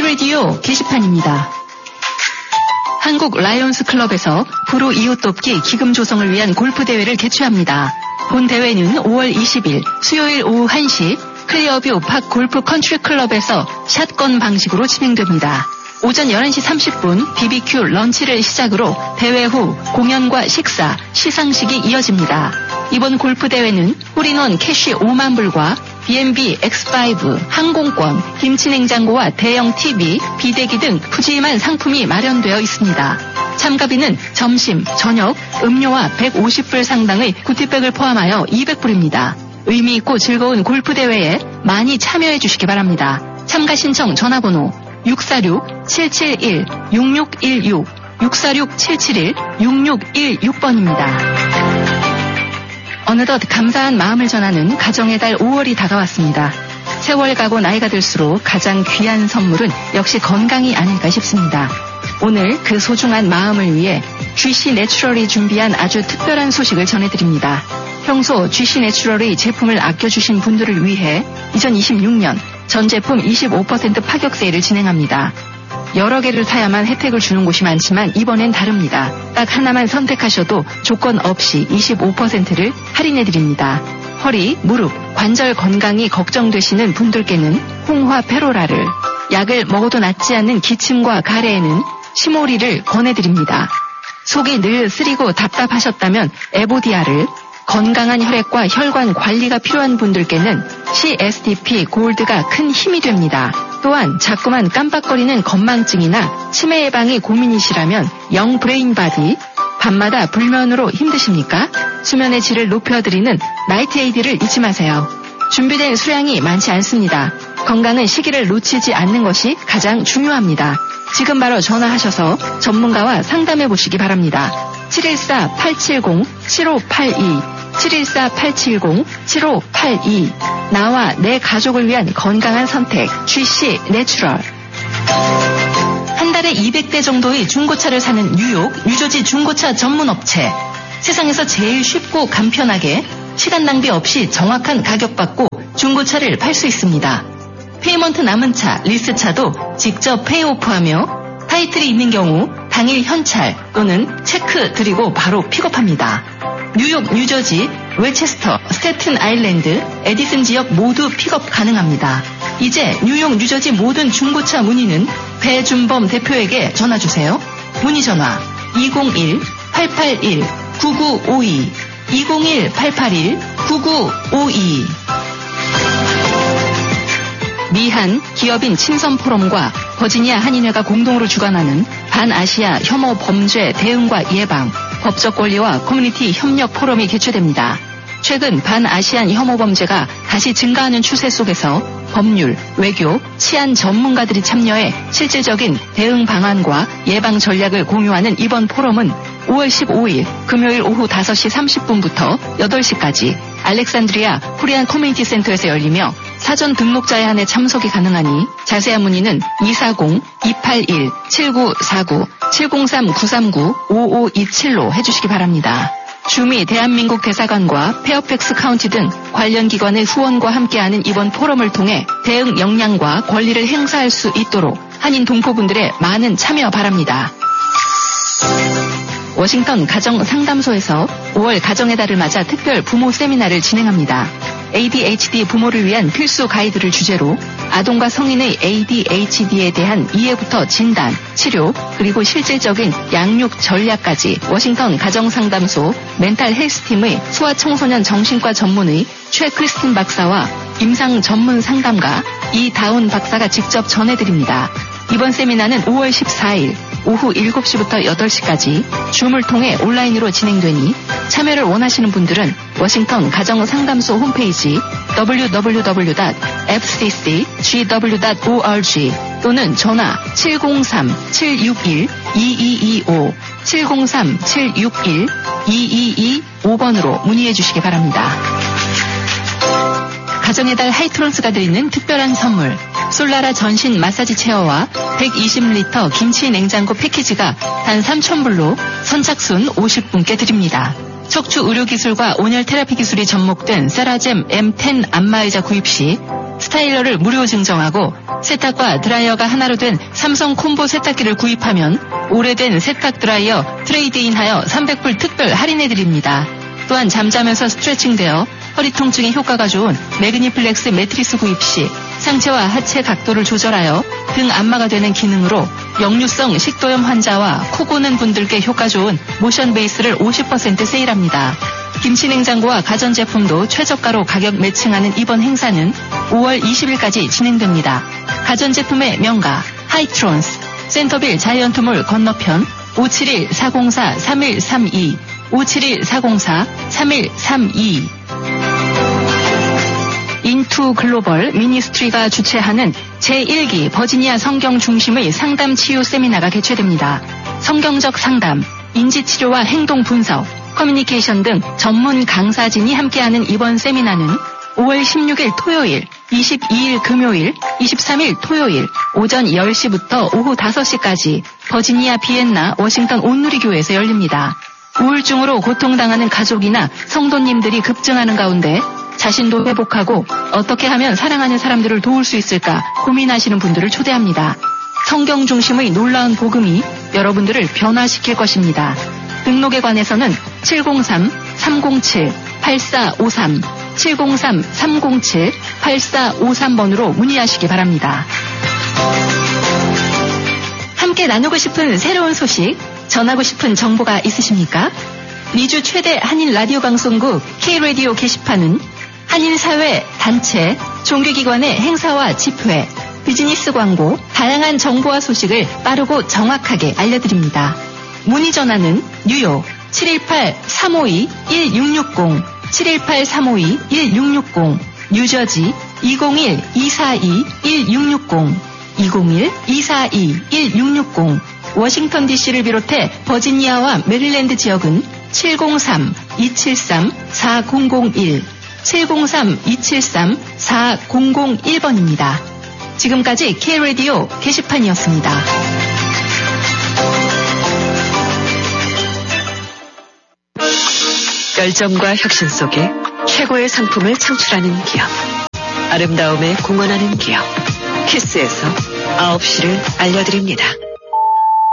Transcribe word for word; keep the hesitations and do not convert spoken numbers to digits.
K라디오 게시판입니다. 한국 라이온스 클럽에서 프로 이호 돕기 기금 조성을 위한 골프 대회를 개최합니다. 본 대회는 오월 이십일 수요일 오후 한 시 클리어뷰 팍 골프 컨트리 클럽에서 샷건 방식으로 진행됩니다. 오전 열한 시 삼십 분 비비큐 런치를 시작으로 대회 후 공연과 식사, 시상식이 이어집니다. 이번 골프 대회는 홀인원 캐시 오만 불과 비앤비 엑스 파이브, 항공권, 김치냉장고와 대형 티비, 비대기 등 푸짐한 상품이 마련되어 있습니다. 참가비는 점심, 저녁, 음료와 백오십 불 상당의 구티백을 포함하여 이백 불입니다. 의미 있고 즐거운 골프 대회에 많이 참여해 주시기 바랍니다. 참가 신청 전화번호 육사육 칠칠일 육육일육, 육사육 칠칠일 육육일육 번입니다. 어느덧 감사한 마음을 전하는 가정의 달 오월이 다가왔습니다. 세월 가고 나이가 들수록 가장 귀한 선물은 역시 건강이 아닐까 싶습니다. 오늘 그 소중한 마음을 위해 쥐씨 내추럴이 준비한 아주 특별한 소식을 전해드립니다. 평소 쥐씨 내추럴의 제품을 아껴주신 분들을 위해 이천이십육 년 전 제품 이십오 퍼센트 파격 세일을 진행합니다. 여러 개를 사야만 혜택을 주는 곳이 많지만 이번엔 다릅니다. 딱 하나만 선택하셔도 조건 없이 이십오 퍼센트를 할인해드립니다. 허리, 무릎, 관절 건강이 걱정되시는 분들께는 홍화 페로라를, 약을 먹어도 낫지 않는 기침과 가래에는 시모리를 권해드립니다. 속이 늘 쓰리고 답답하셨다면 에보디아를, 건강한 혈액과 혈관 관리가 필요한 분들께는 씨에스디피 골드가 큰 힘이 됩니다. 또한 자꾸만 깜빡거리는 건망증이나 치매 예방이 고민이시라면 영 브레인 바디, 밤마다 불면으로 힘드십니까? 수면의 질을 높여드리는 나이트 에이디를 잊지 마세요. 준비된 수량이 많지 않습니다. 건강은 시기를 놓치지 않는 것이 가장 중요합니다. 지금 바로 전화하셔서 전문가와 상담해 보시기 바랍니다. 칠일사 팔칠공 칠오팔이, 칠일사 팔칠공 칠오팔이. 나와 내 가족을 위한 건강한 선택, 쥐씨 내추럴. 한 달에 이백 대 정도의 중고차를 사는 뉴욕, 뉴저지 중고차 전문 업체. 세상에서 제일 쉽고 간편하게 시간 낭비 없이 정확한 가격 받고 중고차를 팔 수 있습니다. 페이먼트 남은 차, 리스차도 직접 페이오프하며 타이틀이 있는 경우 당일 현찰 또는 체크 드리고 바로 픽업합니다. 뉴욕, 뉴저지, 웨체스터, 스태튼 아일랜드, 에디슨 지역 모두 픽업 가능합니다. 이제 뉴욕, 뉴저지 모든 중고차 문의는 배준범 대표에게 전화주세요. 문의 전화 이공일 팔팔일 구구오이, 이공일 팔팔일 구구오이. 미한 기업인 친선포럼과 버지니아 한인회가 공동으로 주관하는 반아시아 혐오 범죄 대응과 예방, 법적 권리와 커뮤니티 협력 포럼이 개최됩니다. 최근 반아시안 혐오 범죄가 다시 증가하는 추세 속에서 법률, 외교, 치안 전문가들이 참여해 실질적인 대응 방안과 예방 전략을 공유하는 이번 포럼은 오월 십오일 금요일 오후 다섯 시 삼십 분부터 여덟 시까지 알렉산드리아 코리안 커뮤니티 센터에서 열리며 사전 등록자에 한해 참석이 가능하니 자세한 문의는 이사공 이팔일 칠구사구, 칠공삼 구삼구 오오이칠로 해주시기 바랍니다. 주미 대한민국 대사관과 페어팩스 카운티 등 관련 기관의 후원과 함께하는 이번 포럼을 통해 대응 역량과 권리를 행사할 수 있도록 한인 동포분들의 많은 참여 바랍니다. 워싱턴 가정상담소에서 오월 가정의 달을 맞아 특별 부모 세미나를 진행합니다. 에이디에이치디 부모를 위한 필수 가이드를 주제로 아동과 성인의 에이디에이치디에 대한 이해부터 진단, 치료, 그리고 실질적인 양육 전략까지 워싱턴 가정상담소 멘탈 헬스팀의 소아청소년 정신과 전문의 최 크리스틴 박사와 임상 전문 상담가 이다운 박사가 직접 전해드립니다. 이번 세미나는 오월 십사일 오후 일곱 시부터 여덟 시까지 줌을 통해 온라인으로 진행되니 참여를 원하시는 분들은 워싱턴 가정상담소 홈페이지 더블유 더블유 더블유 닷 에프씨씨지더블유 닷 오알지 또는 전화 칠공삼 칠육일 이이이오, 칠공삼 칠육일 이이이오 번으로 문의해 주시기 바랍니다. 가정의 달 하이트런스가 드리는 특별한 선물, 솔라라 전신 마사지 체어와 백이십 리터 김치 냉장고 패키지가 단 삼천 불로 선착순 오십 분께 드립니다. 척추 의료 기술과 온열 테라피 기술이 접목된 세라젬 엠 텐 안마의자 구입 시 스타일러를 무료 증정하고 세탁과 드라이어가 하나로 된 삼성 콤보 세탁기를 구입하면 오래된 세탁 드라이어 트레이드인하여 삼백 불 특별 할인해드립니다. 또한 잠자면서 스트레칭되어 허리 통증에 효과가 좋은 매그니플렉스 매트리스 구입 시 상체와 하체 각도를 조절하여 등 안마가 되는 기능으로 역류성 식도염 환자와 코 고는 분들께 효과 좋은 모션 베이스를 오십 퍼센트 세일합니다. 김치냉장고와 가전제품도 최저가로 가격 매칭하는 이번 행사는 오월 이십일까지 진행됩니다. 가전제품의 명가 하이트론스, 센터빌 자이언트몰 건너편 오칠일 사공사 삼일삼이 오칠일 사공사 삼일삼이 인투 글로벌 미니스트리가 주최하는 제일 기 버지니아 성경 중심의 상담 치유 세미나가 개최됩니다. 성경적 상담, 인지치료와 행동 분석, 커뮤니케이션 등 전문 강사진이 함께하는 이번 세미나는 오월 십육일 토요일, 이십이일 금요일, 이십삼일 토요일 오전 열 시부터 오후 다섯 시까지 버지니아 비엔나 워싱턴 온누리교회에서 열립니다. 우울증으로 고통당하는 가족이나 성도님들이 급증하는 가운데 자신도 회복하고 어떻게 하면 사랑하는 사람들을 도울 수 있을까 고민하시는 분들을 초대합니다. 성경 중심의 놀라운 복음이 여러분들을 변화시킬 것입니다. 등록에 관해서는 칠공삼 삼공칠 팔사오삼 칠공삼 삼공칠 팔사오삼 번으로 문의하시기 바랍니다. 함께 나누고 싶은 새로운 소식, 전하고 싶은 정보가 있으십니까? 미주 최대 한인 라디오 방송국 K-라디오 게시판은 한인사회, 단체, 종교기관의 행사와 집회, 비즈니스 광고, 다양한 정보와 소식을 빠르고 정확하게 알려드립니다. 문의 전화는 뉴욕 칠일팔 삼오이 일육육공, 칠일팔 삼오이 일육육공, 뉴저지 이공일 이사이 일육육공, 이공일 이사이 일육육공, 워싱턴 디씨를 비롯해 버지니아와 메릴랜드 지역은 칠공삼 이칠삼 사공공일, 칠공삼 이칠삼 사공공일 번입니다. 지금까지 K-라디오 게시판이었습니다. 열정과 혁신 속에 최고의 상품을 창출하는 기업. 아름다움에 공헌하는 기업. 키스에서 아홉 시를 알려드립니다.